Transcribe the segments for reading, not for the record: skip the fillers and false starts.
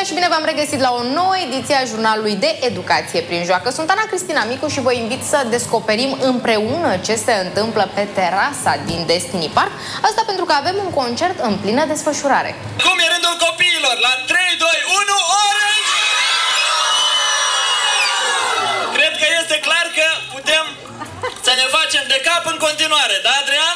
și bine v-am regăsit la o nouă ediție a jurnalului de educație prin joacă. Sunt Ana Cristina Micu și vă invit să descoperim împreună ce se întâmplă pe terasa din Destiny Park. Asta pentru că avem un concert în plină desfășurare. Cum e rândul copiilor? La 3, 2, 1, Orange! Cred că este clar că putem să ne facem de cap în continuare, da, Adrian?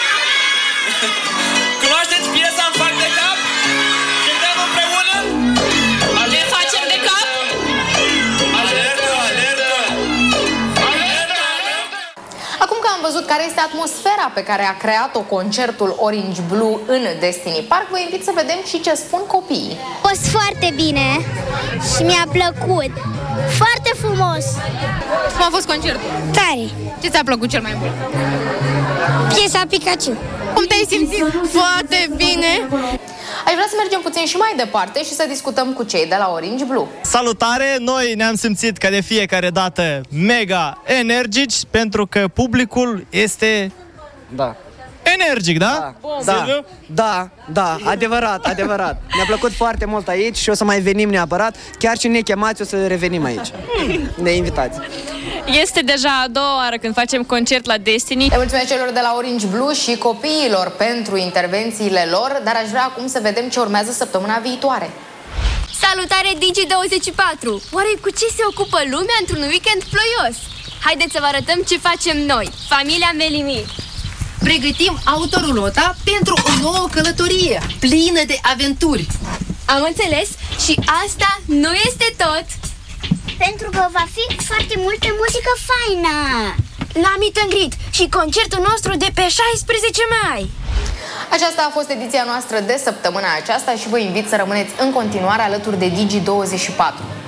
Cunoașteți piesa Îmi fac de cap? Cântăm împreună? Ne facem de cap? Alertă, alertă! Alertă, alertă! Acum că am văzut care este atmosfera pe care a creat-o concertul Orange Blue în Destiny Park, vă invit să vedem și ce spun copiii. A fost foarte bine și mi-a plăcut. Foarte frumos. Cum a fost concertul? Tare. Ce ți-a plăcut cel mai mult? Piesa Pikachu. Cum te-ai simțit? Foarte bine. Aș vrea să mergem puțin și mai departe și să discutăm cu cei de la Orange Blue. Salutare! Noi ne-am simțit ca de fiecare dată mega energici pentru că publicul este energic, da? Da, adevărat. Mi-a plăcut foarte mult aici și o să mai venim neapărat. Chiar și ne chemați, o să revenim aici. Ne invitați. Este deja a doua oară când facem concert la Destiny. Le mulțumesc celor de la Orange Blue și copiilor pentru intervențiile lor, dar aș vrea acum să vedem ce urmează săptămâna viitoare. Salutare Digi24! Oare cu ce se ocupă lumea într-un weekend ploios? Haideți să vă arătăm ce facem noi, familia Melimi. Pregătim autorulota pentru o nouă călătorie plină de aventuri. Am înțeles și asta nu este tot. Pentru că va fi foarte multă muzică faină. La Meet and Greet și concertul nostru de pe 16 mai. Aceasta a fost ediția noastră de săptămâna aceasta și vă invit să rămâneți în continuare alături de Digi24.